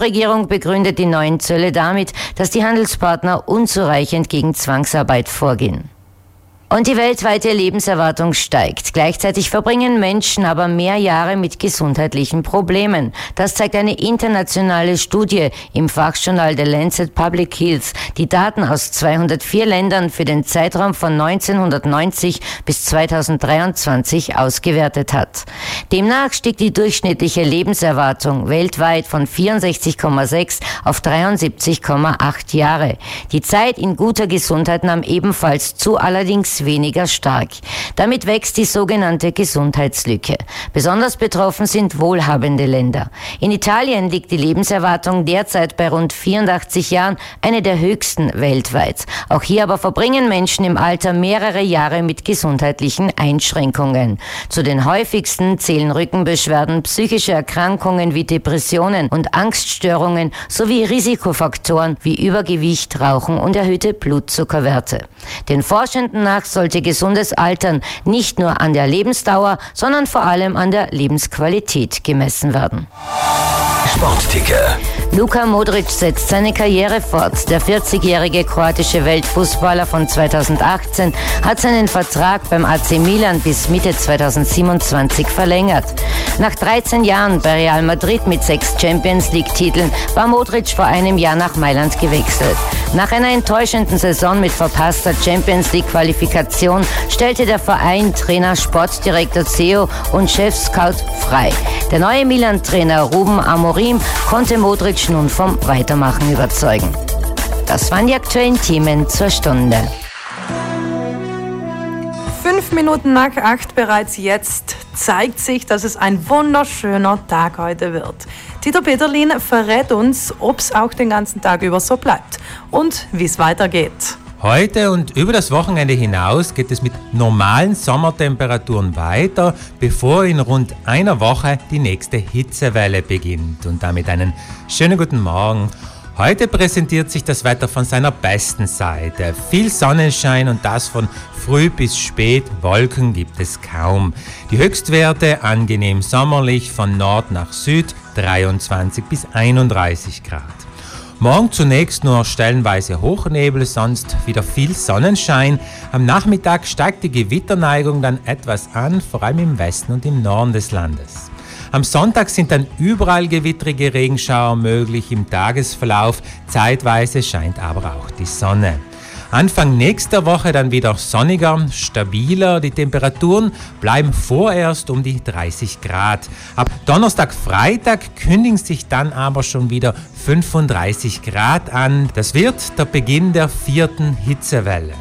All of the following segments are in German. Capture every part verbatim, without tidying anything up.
Trump-Regierung begründet die neuen Zölle damit, dass die Handelspartner unzureichend gegen Zwangsarbeit vorgehen. Und die weltweite Lebenserwartung steigt. Gleichzeitig verbringen Menschen aber mehr Jahre mit gesundheitlichen Problemen. Das zeigt eine internationale Studie im Fachjournal The Lancet Public Health, die Daten aus zweihundertvier Ländern für den Zeitraum von neunzehnhundertneunzig bis zweitausenddreiundzwanzig ausgewertet hat. Demnach stieg die durchschnittliche Lebenserwartung weltweit von vierundsechzig Komma sechs auf dreiundsiebzig Komma acht Jahre. Die Zeit in guter Gesundheit nahm ebenfalls zu, allerdings weniger stark. Damit wächst die sogenannte Gesundheitslücke. Besonders betroffen sind wohlhabende Länder. In Italien liegt die Lebenserwartung derzeit bei rund vierundachtzig Jahren, eine der höchsten weltweit. Auch hier aber verbringen Menschen im Alter mehrere Jahre mit gesundheitlichen Einschränkungen. Zu den häufigsten zählen Rückenbeschwerden, psychische Erkrankungen wie Depressionen und Angststörungen sowie Risikofaktoren wie Übergewicht, Rauchen und erhöhte Blutzuckerwerte. Den Forschenden nach sollte gesundes Altern nicht nur an der Lebensdauer, sondern vor allem an der Lebensqualität gemessen werden. Sportticker. Luka Modric setzt seine Karriere fort. Der vierzigjährige kroatische Weltfußballer von zweitausendachtzehn hat seinen Vertrag beim A C Milan bis Mitte zweitausendsiebenundzwanzig verlängert. Nach dreizehn Jahren bei Real Madrid mit sechs Champions-League-Titeln war Modric vor einem Jahr nach Mailand gewechselt. Nach einer enttäuschenden Saison mit verpasster Champions-League-Qualifikation stellte der Verein Trainer, Sportdirektor, C E O und Chef-Scout frei. Der neue Milan-Trainer Ruben Amorim konnte Modric nun vom Weitermachen überzeugen. Das waren die aktuellen Themen zur Stunde. Fünf Minuten nach acht bereits jetzt zeigt sich, dass es ein wunderschöner Tag heute wird. Tito Peterlin verrät uns, ob es auch den ganzen Tag über so bleibt und wie es weitergeht. Heute und über das Wochenende hinaus geht es mit normalen Sommertemperaturen weiter, bevor in rund einer Woche die nächste Hitzewelle beginnt. Und damit einen schönen guten Morgen. Heute präsentiert sich das Wetter von seiner besten Seite. Viel Sonnenschein und das von früh bis spät. Wolken gibt es kaum. Die Höchstwerte angenehm sommerlich von Nord nach Süd, dreiundzwanzig bis einunddreißig Grad. Morgen zunächst nur stellenweise Hochnebel, sonst wieder viel Sonnenschein. Am Nachmittag steigt die Gewitterneigung dann etwas an, vor allem im Westen und im Norden des Landes. Am Sonntag sind dann überall gewittrige Regenschauer möglich im Tagesverlauf. Zeitweise scheint aber auch die Sonne. Anfang nächster Woche dann wieder sonniger, stabiler. Die Temperaturen bleiben vorerst um die dreißig Grad. Ab Donnerstag, Freitag kündigen sich dann aber schon wieder fünfunddreißig Grad an. Das wird der Beginn der vierten Hitzewelle.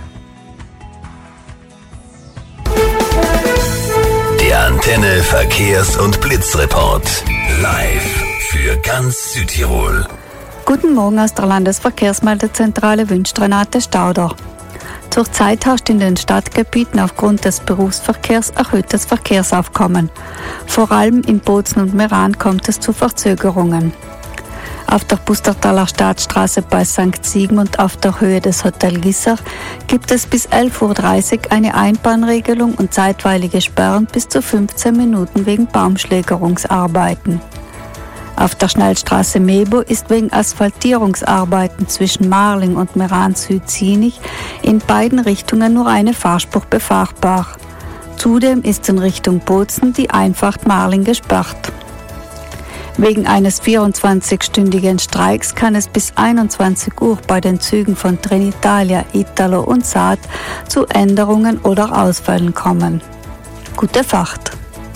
Der Antenne Verkehrs- und Blitzreport. Live für ganz Südtirol. Guten Morgen aus der Landesverkehrsmeldezentrale wünscht Renate Stauder. Zurzeit herrscht in den Stadtgebieten aufgrund des Berufsverkehrs erhöhtes Verkehrsaufkommen. Vor allem in Bozen und Meran kommt es zu Verzögerungen. Auf der Pustertaler Staatsstraße bei Sankt Sigmund auf der Höhe des Hotel Gisser gibt es bis elf Uhr dreißig eine Einbahnregelung und zeitweilige Sperren bis zu fünfzehn Minuten wegen Baumschlägerungsarbeiten. Auf der Schnellstraße Mebo ist wegen Asphaltierungsarbeiten zwischen Marling und Meran Süd-Zienig in beiden Richtungen nur eine Fahrspur befahrbar. Zudem ist in Richtung Bozen die Einfahrt Marling gesperrt. Wegen eines vierundzwanzigstündigen Streiks kann es bis einundzwanzig Uhr bei den Zügen von Trenitalia, Italo und Saat zu Änderungen oder Ausfällen kommen. Gute Fahrt!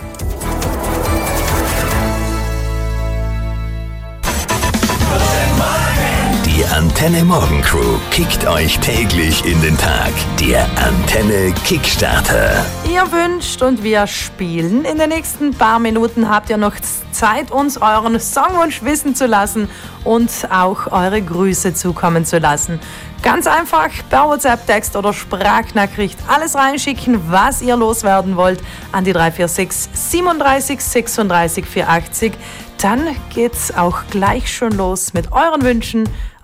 Die Antenne Morgen Crew kickt euch täglich in den Tag. Der Antenne Kickstarter. Ihr wünscht und wir spielen. In den nächsten paar Minuten habt ihr noch Zeit, uns euren Songwunsch wissen zu lassen und auch eure Grüße zukommen zu lassen. Ganz einfach per WhatsApp-Text oder Sprachnachricht alles reinschicken, was ihr loswerden wollt, an die drei vier sechs siebenunddreißig sechsunddreißig vierundachtzig. Dann geht's auch gleich schon los mit euren Wünschen